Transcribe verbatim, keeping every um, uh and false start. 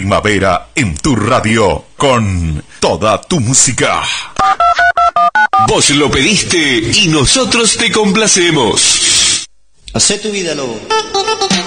Primavera en tu radio, con toda tu música. Vos lo pediste y nosotros te complacemos. Hacé tu vida, lobo.